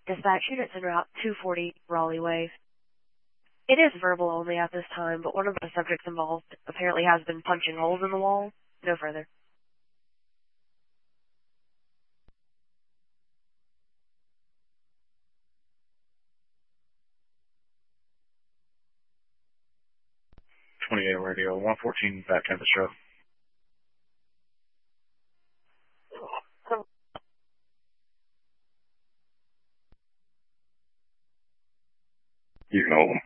Dispatch units en route 240 Raleigh Way. It is verbal only at this time, but one of the subjects involved apparently has been punching holes in the wall. No further. Radio, 114 back campus road. You can hold them.